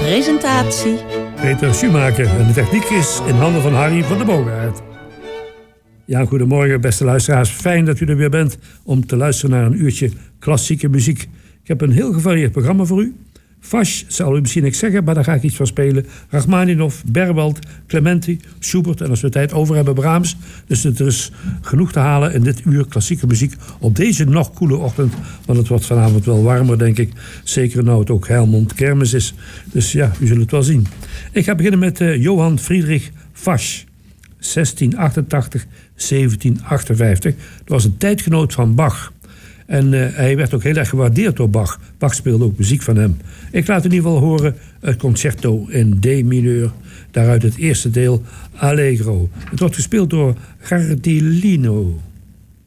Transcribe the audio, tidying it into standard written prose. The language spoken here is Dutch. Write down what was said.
Presentatie Peter Schumacher en de techniek is in handen van Harry van der Boogaard. Ja, goedemorgen beste luisteraars. Fijn dat u er weer bent om te luisteren naar een uurtje klassieke muziek. Ik heb een heel gevarieerd programma voor u. Vasch zal u misschien niks zeggen, maar daar ga ik iets van spelen. Rachmaninoff, Berwald, Clementi, Schubert en als we tijd over hebben Brahms. Dus er is genoeg te halen in dit uur klassieke muziek op deze nog koele ochtend. Want het wordt vanavond wel warmer, denk ik. Zeker nou het ook Helmond Kermis is. Dus ja, u zult het wel zien. Ik ga beginnen met Johann Friedrich Vasch. 1688, 1758. Dat was een tijdgenoot van Bach. En hij werd ook heel erg gewaardeerd door Bach. Bach speelde ook muziek van hem. Ik laat in ieder geval horen het concerto in D mineur. Daaruit het eerste deel Allegro. Het wordt gespeelt door Gardilino.